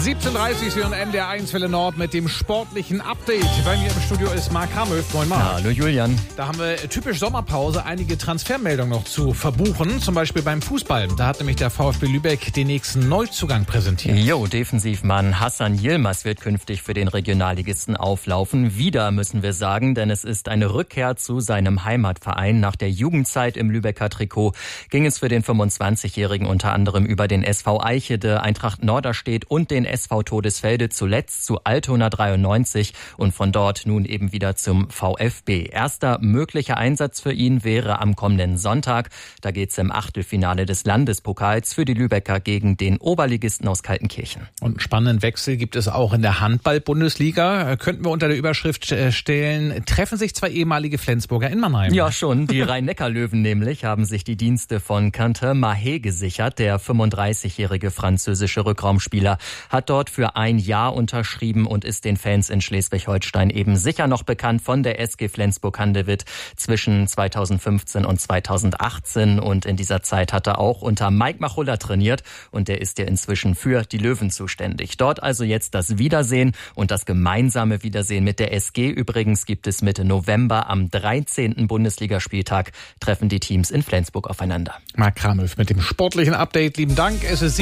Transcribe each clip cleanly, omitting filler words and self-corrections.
17:30 Sie und NDR1 Welle Nord mit dem sportlichen Update. Bei mir im Studio ist Marc Hamöf. Moin Marc. Hallo Julian. Da haben wir typisch Sommerpause einige Transfermeldungen noch zu verbuchen. Zum Beispiel beim Fußball. Da hat nämlich der VfB Lübeck den nächsten Neuzugang präsentiert. Defensivmann Hasan Yilmaz wird künftig für den Regionalligisten auflaufen. Wieder müssen wir sagen, denn es ist eine Rückkehr zu seinem Heimatverein. Nach der Jugendzeit im Lübecker Trikot ging es für den 25-Jährigen unter anderem über den SV Eichede, Eintracht Norderstedt und den SV Todesfelde, zuletzt zu Altona 93 und von dort nun eben wieder zum VfB. Erster möglicher Einsatz für ihn wäre am kommenden Sonntag. Da geht's im Achtelfinale des Landespokals für die Lübecker gegen den Oberligisten aus Kaltenkirchen. Und einen spannenden Wechsel gibt es auch in der Handball-Bundesliga. Könnten wir unter der Überschrift stellen, treffen sich zwei ehemalige Flensburger in Mannheim. Ja schon, die Rhein-Neckar-Löwen nämlich haben sich die Dienste von Quentin Mahé gesichert. Der 35-jährige französische Rückraumspieler hat dort für ein Jahr unterschrieben und ist den Fans in Schleswig-Holstein eben sicher noch bekannt von der SG Flensburg-Handewitt zwischen 2015 und 2018. Und in dieser Zeit hat er auch unter Mike Machulla trainiert und der ist ja inzwischen für die Löwen zuständig. Dort also jetzt das Wiedersehen und das gemeinsame Wiedersehen mit der SG. Übrigens gibt es Mitte November am 13. Bundesligaspieltag treffen die Teams in Flensburg aufeinander. Marc Hamöf mit dem sportlichen Update. Lieben Dank. Es ist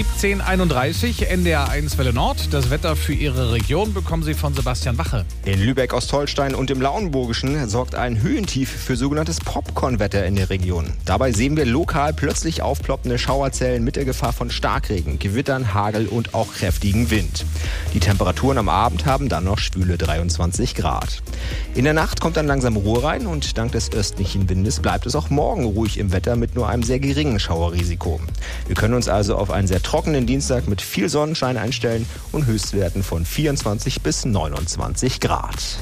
17:31 NDR1 Welle Nord. Das Wetter für Ihre Region bekommen Sie von Sebastian Wache. In Lübeck-Ostholstein und im Lauenburgischen sorgt ein Höhentief für sogenanntes Popcorn-Wetter in der Region. Dabei sehen wir lokal plötzlich aufploppende Schauerzellen mit der Gefahr von Starkregen, Gewittern, Hagel und auch kräftigen Wind. Die Temperaturen am Abend haben dann noch schwüle 23 Grad. In der Nacht kommt dann langsam Ruhe rein und dank des östlichen Windes bleibt es auch morgen ruhig im Wetter mit nur einem sehr geringen Schauerrisiko. Wir können uns also auf einen sehr trockenen Dienstag mit viel Sonnenschein einstellen und Höchstwerten von 24 bis 29 Grad.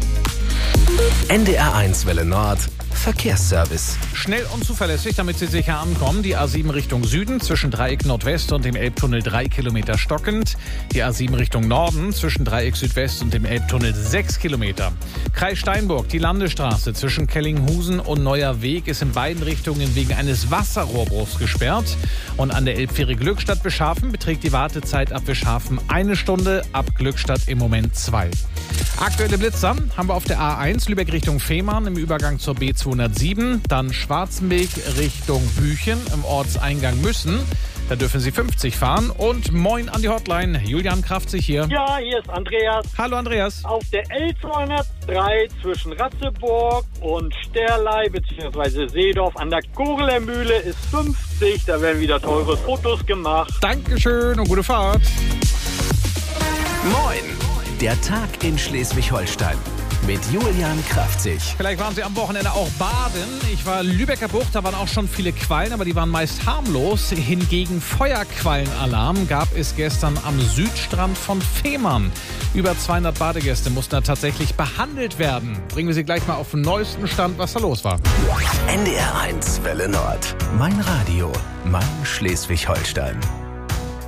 NDR1 Welle Nord Verkehrsservice. Schnell und zuverlässig, damit Sie sicher ankommen. Die A7 Richtung Süden zwischen Dreieck Nordwest und dem Elbtunnel 3 Kilometer stockend. Die A7 Richtung Norden zwischen Dreieck Südwest und dem Elbtunnel 6 Kilometer. Kreis Steinburg, die Landesstraße zwischen Kellinghusen und Neuer Weg ist in beiden Richtungen wegen eines Wasserrohrbruchs gesperrt. Und an der Elbfähre Glückstadt Beschhafen beträgt die Wartezeit ab Beschhafen 1 Stunde, ab Glückstadt im Moment 2. Aktuelle Blitzer haben wir auf der A1 Lübeck Richtung Fehmarn im Übergang zur B207, dann Schwarzenberg Richtung Büchen im Ortseingang Müssen. Da dürfen Sie 50 fahren. Und moin an die Hotline. Julian Kraftzig hier. Ja, hier ist Andreas. Hallo Andreas. Auf der L203 zwischen Ratzeburg und Sterlei bzw. Seedorf an der Koreler Mühle ist 50. Da werden wieder teure Fotos gemacht. Dankeschön und gute Fahrt. Moin, der Tag in Schleswig-Holstein. Mit Julian Kraftzig. Vielleicht waren Sie am Wochenende auch baden. Ich war Lübecker Bucht, da waren auch schon viele Quallen, aber die waren meist harmlos. Hingegen Feuerquallenalarm gab es gestern am Südstrand von Fehmarn. Über 200 Badegäste mussten da tatsächlich behandelt werden. Bringen wir Sie gleich mal auf den neuesten Stand, was da los war. NDR1 Welle Nord. Mein Radio, mein Schleswig-Holstein.